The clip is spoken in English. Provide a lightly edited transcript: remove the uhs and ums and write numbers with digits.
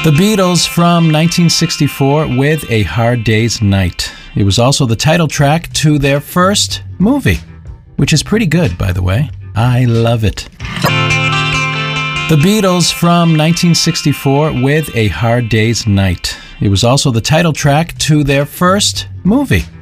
The Beatles from 1964 with A Hard Day's Night. It was also the title track to their first movie, which is pretty good, by the way. I love it. The Beatles from 1964 with A Hard Day's Night. It was also the title track to their first movie,